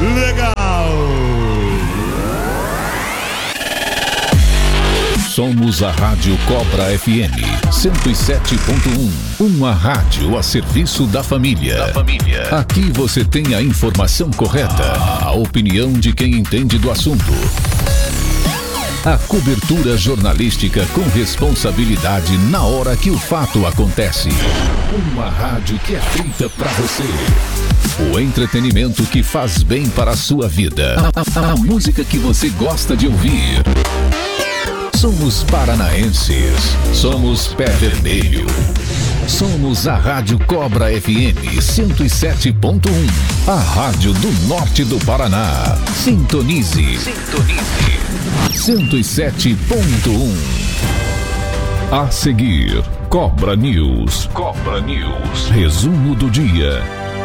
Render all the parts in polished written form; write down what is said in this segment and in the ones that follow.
legal. Somos a Rádio Cobra FM 107.1, uma rádio a serviço da família. Aqui você tem a informação correta, a opinião de quem entende do assunto. A cobertura jornalística com responsabilidade na hora que o fato acontece. Uma rádio que é feita pra você. O entretenimento que faz bem para a sua vida. A música que você gosta de ouvir. Somos paranaenses. Somos Pé Vermelho. Somos a Rádio Cobra FM 107.1. A rádio do norte do Paraná. Sintonize. 107.1. A seguir, Cobra News. Resumo do dia.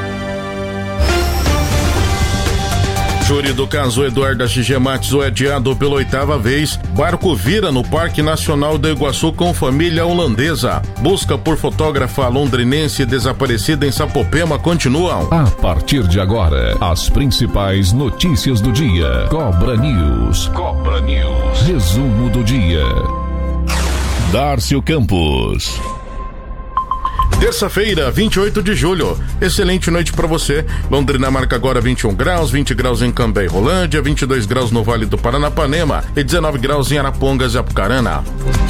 Júri do caso Eduardo Shigematsu é adiado pela 8ª vez. Barco vira no Parque Nacional do Iguaçu com família holandesa. Busca por fotógrafa londrinense desaparecida em Sapopema continuam. A partir de agora, as principais notícias do dia. Cobra News. Resumo do dia. Dárcio Campos. Terça-feira, 28 de julho. Excelente noite para você. Londrina marca agora 21 graus, 20 graus em Cambé e Rolândia, 22 graus no Vale do Paranapanema e 19 graus em Arapongas e Apucarana.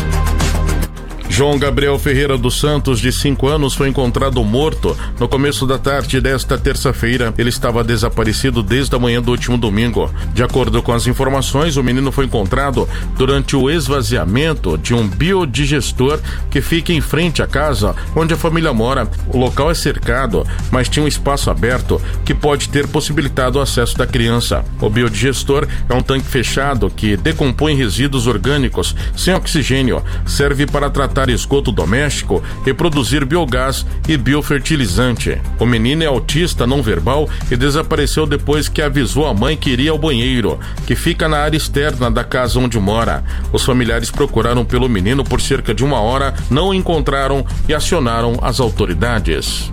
João Gabriel Ferreira dos Santos, de 5 anos, foi encontrado morto no começo da tarde desta terça-feira. Ele estava desaparecido desde a manhã do último domingo. De acordo com as informações, o menino foi encontrado durante o esvaziamento de um biodigestor que fica em frente à casa onde a família mora. O local é cercado, mas tinha um espaço aberto que pode ter possibilitado o acesso da criança. O biodigestor é um tanque fechado que decompõe resíduos orgânicos sem oxigênio. Serve para tratar esgoto doméstico e produzir biogás e biofertilizante. O menino é autista não verbal e desapareceu depois que avisou a mãe que iria ao banheiro, que fica na área externa da casa onde mora. Os familiares procuraram pelo menino por cerca de 1 hora, não o encontraram e acionaram as autoridades.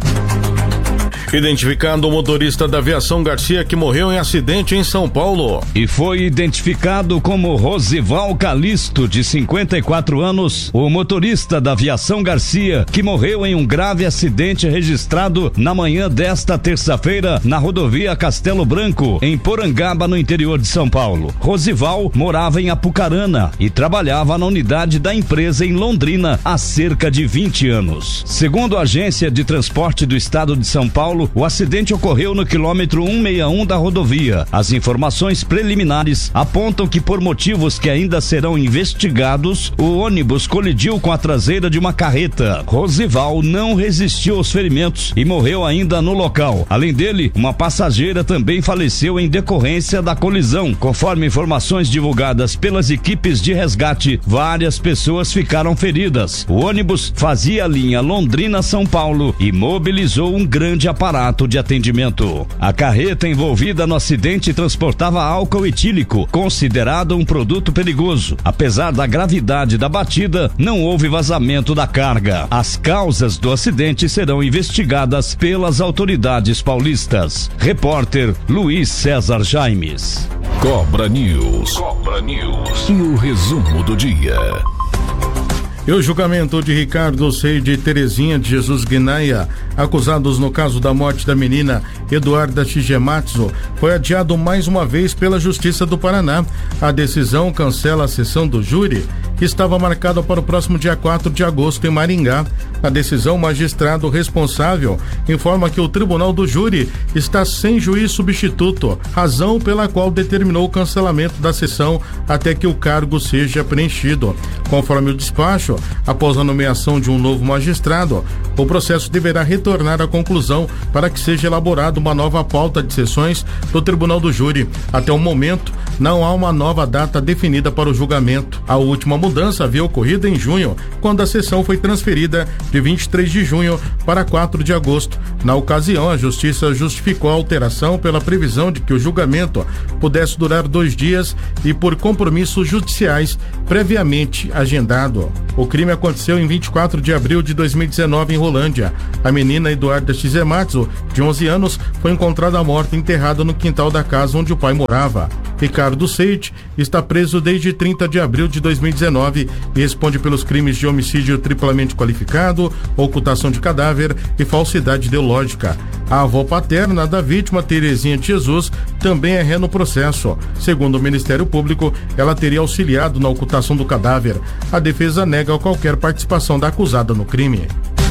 Identificado o motorista da Aviação Garcia que morreu em acidente em São Paulo. E foi identificado como Rosival Calisto, de 54 anos, o motorista da Aviação Garcia, que morreu em um grave acidente registrado na manhã desta terça-feira na rodovia Castelo Branco, em Porangaba, no interior de São Paulo. Rosival morava em Apucarana e trabalhava na unidade da empresa em Londrina há cerca de 20 anos. Segundo a Agência de Transporte do Estado de São Paulo, o acidente ocorreu no quilômetro 161 da rodovia. As informações preliminares apontam que, por motivos que ainda serão investigados, o ônibus colidiu com a traseira de uma carreta. Rosival não resistiu aos ferimentos e morreu ainda no local. Além dele, uma passageira também faleceu em decorrência da colisão. Conforme informações divulgadas pelas equipes de resgate, várias pessoas ficaram feridas. O ônibus fazia a linha Londrina-São Paulo e mobilizou um grande aparato de atendimento. A carreta envolvida no acidente transportava álcool etílico, considerado um produto perigoso. Apesar da gravidade da batida, não houve vazamento da carga. As causas do acidente serão investigadas pelas autoridades paulistas. Repórter Luiz César Jaimes. Cobra News. E o resumo do dia. E o julgamento de Ricardo Sei de Terezinha de Jesus Guinaia, acusados no caso da morte da menina Eduarda Shigematsu, foi adiado mais uma vez pela Justiça do Paraná. A decisão cancela a sessão do júri, que estava marcada para o próximo dia 4 de agosto em Maringá. Na decisão, o magistrado responsável informa que o Tribunal do Júri está sem juiz substituto, razão pela qual determinou o cancelamento da sessão até que o cargo seja preenchido. Conforme o despacho, após a nomeação de um novo magistrado, o processo deverá retornar à conclusão para que seja elaborada uma nova pauta de sessões do Tribunal do Júri. Até o momento, não há uma nova data definida para o julgamento. A última mudança havia ocorrido em junho, quando a sessão foi transferida de 23 de junho para 4 de agosto. Na ocasião, a Justiça justificou a alteração pela previsão de que o julgamento pudesse durar 2 dias e por compromissos judiciais previamente agendado. O crime aconteceu em 24 de abril de 2019 em Rolândia. A menina Eduarda Shizematsu, de 11 anos, foi encontrada morta enterrada no quintal da casa onde o pai morava. Ricardo Seide está preso desde 30 de abril de 2019 e responde pelos crimes de homicídio triplamente qualificado, ocultação de cadáver e falsidade ideológica. A avó paterna da vítima, Terezinha de Jesus, também é ré no processo. Segundo o Ministério Público, ela teria auxiliado na ocultação do cadáver. A defesa nega qualquer participação da acusada no crime.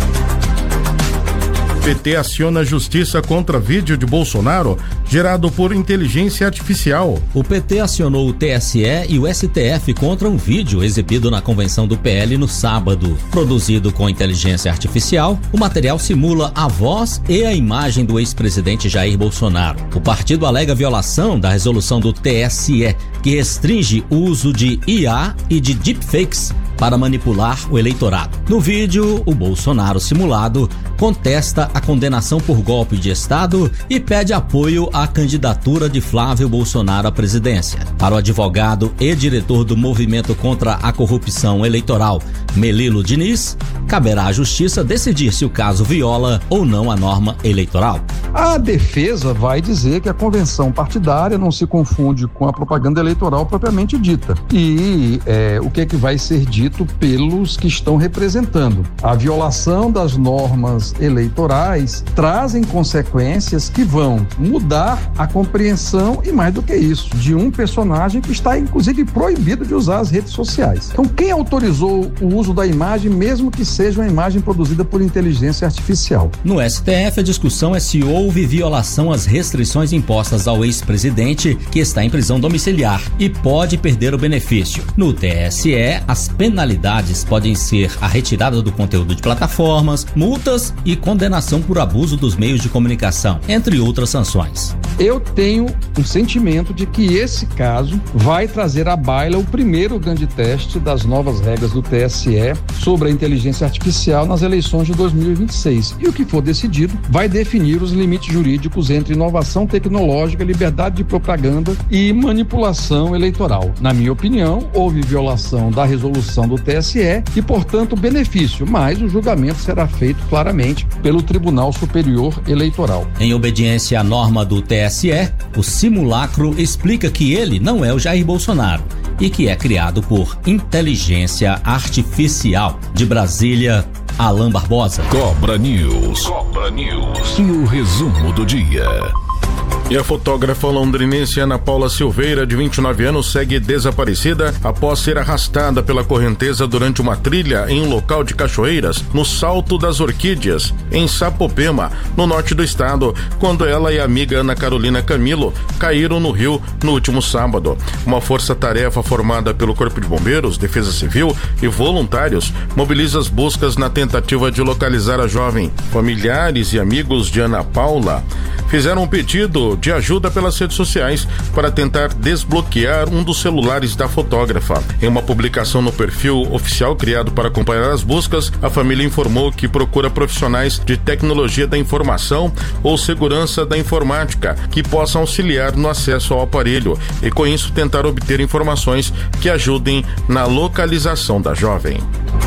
PT aciona a justiça contra vídeo de Bolsonaro gerado por inteligência artificial. O PT acionou o TSE e o STF contra um vídeo exibido na convenção do PL no sábado. Produzido com inteligência artificial, o material simula a voz e a imagem do ex-presidente Jair Bolsonaro. O partido alega violação da resolução do TSE, que restringe o uso de IA e de deepfakes para manipular o eleitorado. No vídeo, o Bolsonaro simulado contesta a condenação por golpe de Estado e pede apoio à candidatura de Flávio Bolsonaro à presidência. Para o advogado e diretor do Movimento contra a Corrupção Eleitoral, Melilo Diniz, caberá à Justiça decidir se o caso viola ou não a norma eleitoral. A defesa vai dizer que a convenção partidária não se confunde com a propaganda eleitoral propriamente dita. E o que é que vai ser dito pelos que estão representando? A violação das normas eleitorais trazem consequências que vão mudar a compreensão e, mais do que isso, de um personagem que está inclusive proibido de usar as redes sociais. Então, quem autorizou o uso da imagem, mesmo que seja uma imagem produzida por inteligência artificial? No STF, a discussão é se houve violação às restrições impostas ao ex-presidente, que está em prisão domiciliar e pode perder o benefício. No TSE, as penalidades podem ser a retirada do conteúdo de plataformas, multas e condenação por abuso dos meios de comunicação, entre outras sanções. Eu tenho um sentimento de que esse caso vai trazer à baila o primeiro grande teste das novas regras do TSE sobre a inteligência artificial nas eleições de 2026. E o que for decidido vai definir os limites jurídicos entre inovação tecnológica, liberdade de propaganda e manipulação eleitoral. Na minha opinião, houve violação da resolução do TSE e, portanto, benefício, mas o julgamento será feito claramente pelo Tribunal Superior Eleitoral. Em obediência à norma do TSE, o simulacro explica que ele não é o Jair Bolsonaro e que é criado por inteligência artificial. De Brasília, Alain Barbosa. Cobra News. Cobra News. E o resumo do dia. E a fotógrafa londrinense Ana Paula Silveira, de 29 anos, segue desaparecida após ser arrastada pela correnteza durante uma trilha em um local de cachoeiras no Salto das Orquídeas, em Sapopema, no norte do estado, quando ela e a amiga Ana Carolina Camilo caíram no rio no último sábado. Uma força-tarefa formada pelo Corpo de Bombeiros, Defesa Civil e voluntários mobiliza as buscas na tentativa de localizar a jovem. Familiares e amigos de Ana Paula fizeram um pedido de ajuda pelas redes sociais para tentar desbloquear um dos celulares da fotógrafa. Em uma publicação no perfil oficial criado para acompanhar as buscas, a família informou que procura profissionais de tecnologia da informação ou segurança da informática que possam auxiliar no acesso ao aparelho e, com isso, tentar obter informações que ajudem na localização da jovem.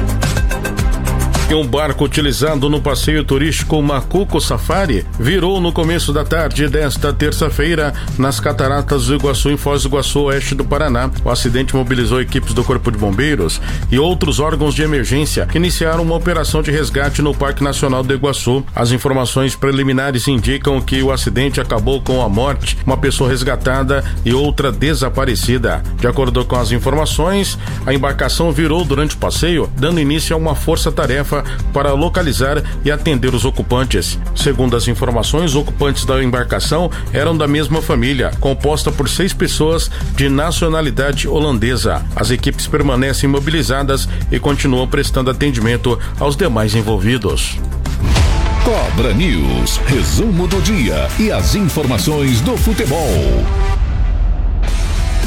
E um barco utilizado no passeio turístico Macuco Safari virou no começo da tarde desta terça-feira nas Cataratas do Iguaçu, em Foz do Iguaçu, oeste do Paraná. O acidente mobilizou equipes do Corpo de Bombeiros e outros órgãos de emergência que iniciaram uma operação de resgate no Parque Nacional do Iguaçu. As informações preliminares indicam que o acidente acabou com a morte, uma pessoa resgatada e outra desaparecida. De acordo com as informações, a embarcação virou durante o passeio, dando início a uma força-tarefa para localizar e atender os ocupantes. Segundo as informações, os ocupantes da embarcação eram da mesma família, composta por 6 pessoas de nacionalidade holandesa. As equipes permanecem mobilizadas e continuam prestando atendimento aos demais envolvidos. Cobra News, resumo do dia e as informações do futebol.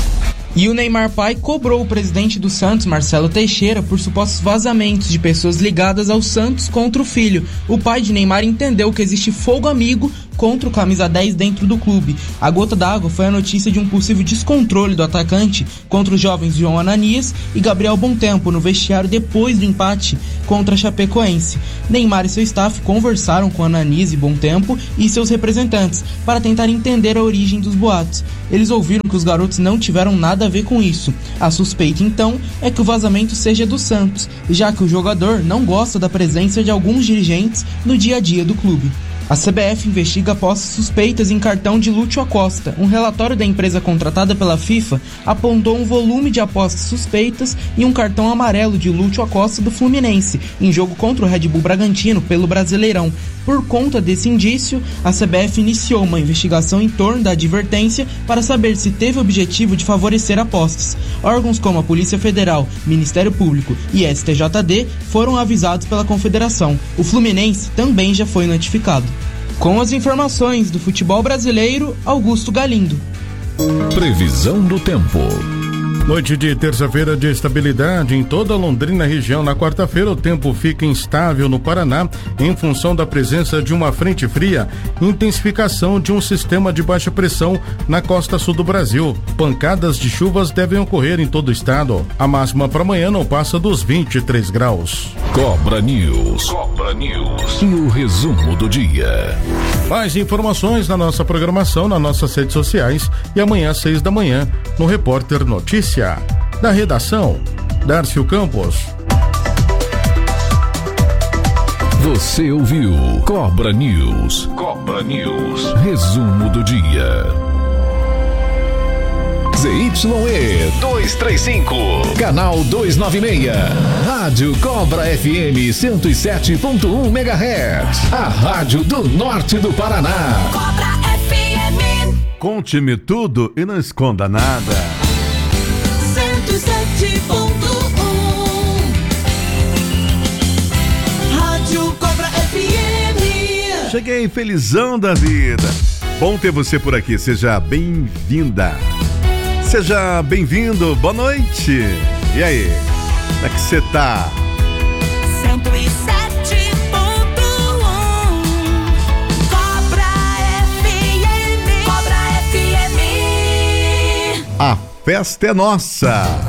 E o Neymar pai cobrou o presidente do Santos, Marcelo Teixeira, por supostos vazamentos de pessoas ligadas ao Santos contra o filho. O pai de Neymar entendeu que existe fogo amigo contra o camisa 10 dentro do clube. A gota d'água foi a notícia de um possível descontrole do atacante contra os jovens João Ananias e Gabriel Bontempo no vestiário depois do empate contra a Chapecoense. Neymar e seu staff conversaram com Ananias e Bontempo e seus representantes para tentar entender a origem dos boatos. Eles ouviram que os garotos não tiveram nada a ver com isso. A suspeita, então, é que o vazamento seja do Santos, já que o jogador não gosta da presença de alguns dirigentes no dia a dia do clube. A CBF investiga apostas suspeitas em cartão de Lúcio Acosta. Um relatório da empresa contratada pela FIFA apontou um volume de apostas suspeitas e um cartão amarelo de Lúcio Acosta do Fluminense, em jogo contra o Red Bull Bragantino pelo Brasileirão. Por conta desse indício, a CBF iniciou uma investigação em torno da advertência para saber se teve o objetivo de favorecer apostas. Órgãos como a Polícia Federal, Ministério Público e STJD foram avisados pela Confederação. O Fluminense também já foi notificado. Com as informações do futebol brasileiro, Augusto Galindo. Previsão do tempo. Noite de terça-feira de estabilidade em toda a Londrina região. Na quarta-feira o tempo fica instável no Paraná em função da presença de uma frente fria e intensificação de um sistema de baixa pressão na costa sul do Brasil. Pancadas de chuvas devem ocorrer em todo o estado. A máxima para amanhã não passa dos 23 graus. Cobra News. Cobra News. E o resumo do dia. Mais informações na nossa programação, nas nossas redes sociais e amanhã às 6 da manhã no Repórter Notícia. Da redação, Dárcio Campos. Você ouviu Cobra News. Cobra News. Resumo do dia. ZYE 235, canal 296. Rádio Cobra FM 107.1 MHz. A rádio do norte do Paraná. Cobra FM. Conte-me tudo e não esconda nada. 107.1 Rádio Cobra FM. Cheguei felizão da vida. Bom ter você por aqui, seja bem-vinda. Seja bem-vindo, boa noite. E aí, como é que você tá? 107.1 Cobra FM. Cobra FM. A festa é nossa.